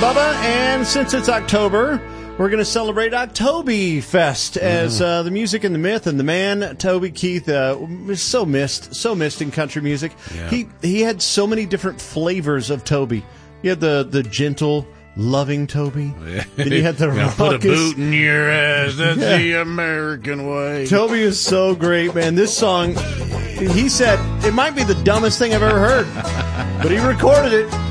Bubba, and since it's October, we're going to celebrate Octoby Fest as the music and the myth and the man, Toby Keith, is so missed in country music. Yeah. He had so many different flavors of Toby. You had the gentle, loving Toby. Yeah. Then you had the raucous. Put a boot in your ass. That's the American way. Toby is so great, man. This song, he said, it might be the dumbest thing I've ever heard, but he recorded it.